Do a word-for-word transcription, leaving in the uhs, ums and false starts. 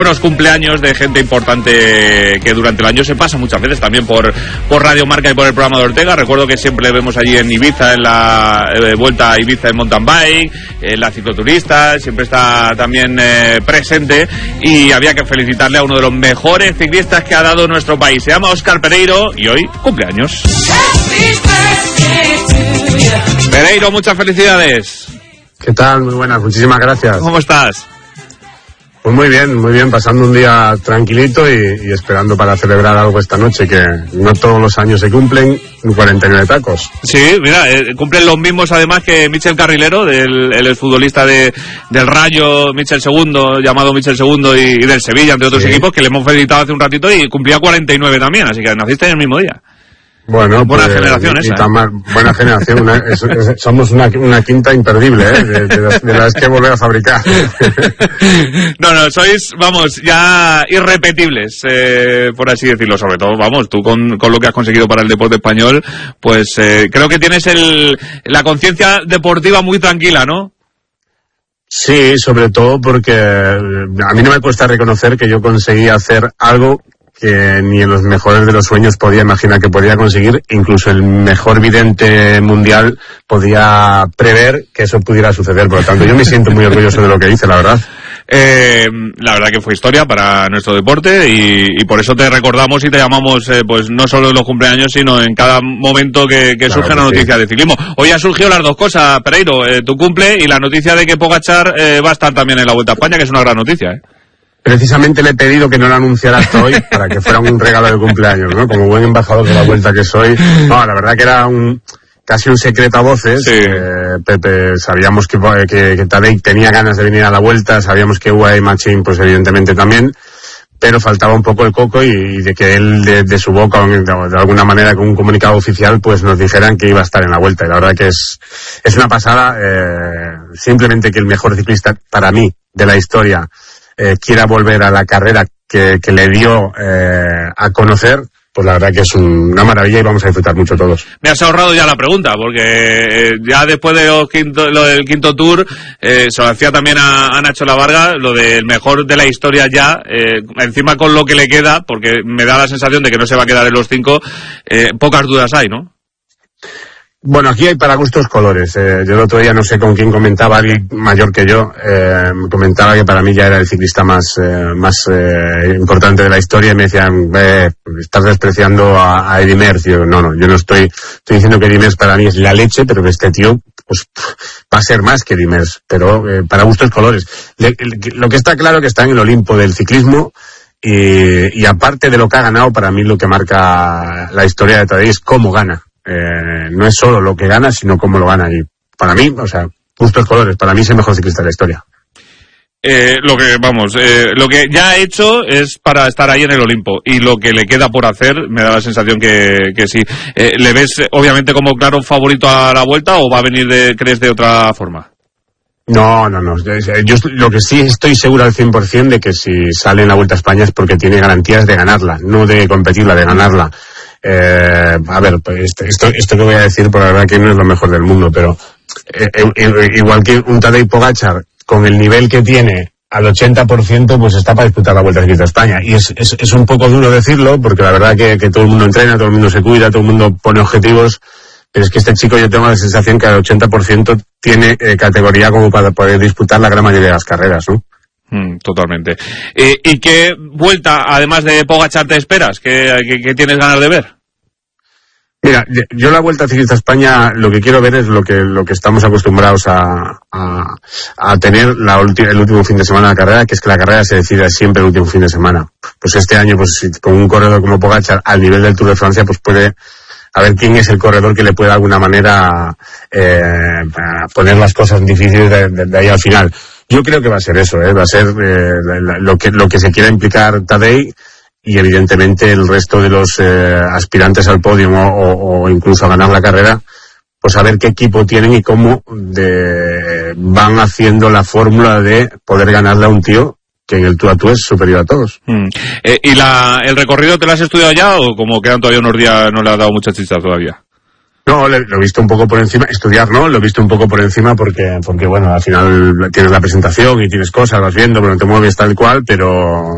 Buenos cumpleaños de gente importante que durante el año se pasa muchas veces también por, por Radio Marca y por el programa de Ortega. Recuerdo que siempre le vemos allí en Ibiza, en la eh, vuelta a Ibiza en mountain bike, en la cicloturista, siempre está también eh, presente, y había que felicitarle a uno de los mejores ciclistas que ha dado nuestro país. Se llama Óscar Pereiro y hoy cumpleaños. Pereiro, muchas felicidades. ¿Qué tal? Muy buenas, muchísimas gracias. ¿Cómo estás? Pues muy bien, muy bien, pasando un día tranquilito y, y esperando para celebrar algo esta noche, que no todos los años se cumplen cuarenta y nueve tacos. Sí, mira, eh, cumplen los mismos además que Michel Carrilero, del, el exfutbolista de, del Rayo, Michel Segundo, llamado Michel Segundo, y, y del Sevilla, entre otros sí. equipos, que le hemos felicitado hace un ratito y cumplía cuarenta y nueve también, así que naciste en el mismo día. Bueno, buena pues, generación esa. ¿eh? Más, buena generación, una, es, es, somos una, una quinta imperdible, ¿eh? de, de, las, de las que volver a fabricar. No, no, sois, vamos, ya irrepetibles, eh, por así decirlo, sobre todo, vamos, tú con, con lo que has conseguido para el deporte español, pues eh, creo que tienes el, la conciencia deportiva muy tranquila, ¿no? Sí, sobre todo porque a mí no me cuesta reconocer que yo conseguí hacer algo que ni en los mejores de los sueños podía imaginar que podía conseguir. Incluso el mejor vidente mundial podía prever que eso pudiera suceder. Por lo tanto, yo me siento muy orgulloso de lo que hice, la verdad. Eh, la verdad que fue historia para nuestro deporte y, y por eso te recordamos y te llamamos, eh, pues no solo en los cumpleaños, sino en cada momento que, que claro, surge una noticia sí. de ciclismo. Hoy han surgido las dos cosas, Pereiro, eh, tu cumple y la noticia de que Pogačar eh, va a estar también en la Vuelta a España, que es una gran noticia, ¿eh? Precisamente le he pedido que no lo anunciara hasta hoy para que fuera un regalo de cumpleaños, ¿no? Como buen embajador de la Vuelta que soy. No, la verdad que era un casi un secreto a voces. Sí. Eh, Pepe, sabíamos que, que, que Tadej tenía ganas de venir a la Vuelta, sabíamos que U A E Machín, pues evidentemente también, pero faltaba un poco el coco y, y de que él de, de su boca, de, de alguna manera con un comunicado oficial, pues nos dijeran que iba a estar en la Vuelta. Y la verdad que es, es una pasada, eh, simplemente que el mejor ciclista para mí de la historia Eh, quiera volver a la carrera que, que le dio eh, a conocer, pues la verdad que es un, una maravilla y vamos a disfrutar mucho todos. Me has ahorrado ya la pregunta, porque eh, ya después de los quinto, lo del quinto tour, eh, se lo hacía también a, a Nacho Lavarga, lo del mejor de la historia ya, eh, encima con lo que le queda, porque me da la sensación de que no se va a quedar en los cinco, eh, pocas dudas hay, ¿no? Bueno, aquí hay para gustos colores. Eh, yo el otro día no sé con quién comentaba, alguien mayor que yo, eh, comentaba que para mí ya era el ciclista más eh, más eh, importante de la historia y me decían, eh, estás despreciando a, a Eddy Merckx. Yo, no, no, yo no estoy, estoy diciendo que Eddy Merckx para mí es la leche, pero que este tío pues va a ser más que Eddy Merckx, pero eh, para gustos colores. Le, le, lo que está claro que está en el Olimpo del ciclismo. Y, y aparte de lo que ha ganado, para mí lo que marca la historia de Tadej es cómo gana. Eh, no es solo lo que gana, sino cómo lo gana. Y para mí, o sea, gustos colores, para mí es el mejor ciclista de la historia. Eh, lo que, vamos, eh, lo que ya ha hecho es para estar ahí en el Olimpo, y lo que le queda por hacer, me da la sensación que, que sí. Eh, ¿Le ves, obviamente, como claro favorito a la Vuelta, o va a venir, de, crees, de otra forma? No, no, no. Yo lo que sí estoy seguro al cien por ciento de que si sale en la Vuelta a España es porque tiene garantías de ganarla, no de competirla, de ganarla. Eh, a ver, pues esto, esto que voy a decir, por la verdad que no es lo mejor del mundo, pero eh, eh, igual que un Tadej Pogačar, con el nivel que tiene al ochenta por ciento, pues está para disputar la Vuelta Ciclista a España. Y es, es, es un poco duro decirlo, porque la verdad que, que todo el mundo entrena, todo el mundo se cuida, todo el mundo pone objetivos, pero es que este chico, yo tengo la sensación que al ochenta por ciento tiene eh, categoría como para poder disputar la gran mayoría de las carreras, ¿no? Mm, totalmente. Eh, ¿Y qué Vuelta, además de Pogačar, te esperas? ¿Qué, qué, qué tienes ganas de ver? Mira, yo la Vuelta Ciclista a España lo que quiero ver es lo que lo que estamos acostumbrados a, a, a tener la ulti, el último fin de semana de la carrera, que es que la carrera se decide siempre el último fin de semana. Pues este año, pues con un corredor como Pogačar al nivel del Tour de Francia, pues puede a ver quién es el corredor que le puede de alguna manera eh, poner las cosas difíciles de, de, de ahí al final. Yo creo que va a ser eso, ¿eh? Va a ser eh, lo que lo que se quiera implicar Tadej y evidentemente el resto de los eh, aspirantes al podio o, o, o incluso a ganar la carrera, pues a ver qué equipo tienen y cómo de, van haciendo la fórmula de poder ganarle a un tío que en el tú a tú es superior a todos. Mm. Eh, ¿Y la, el recorrido te lo has estudiado ya o como quedan todavía unos días no le has dado mucha chicha todavía? No, lo he visto un poco por encima, estudiar no, lo he visto un poco por encima porque, porque bueno, al final tienes la presentación y tienes cosas, vas viendo, pero no te mueves tal cual, pero